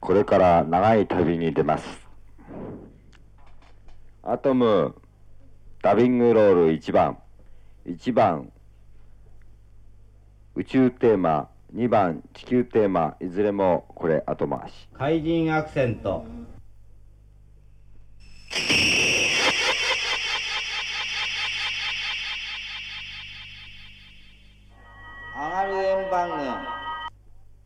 これから長い旅に出ます。アトムダビングロール1番、1番宇宙テーマ、2番地球テーマ、いずれもこれ後回し。 怪人アクセント。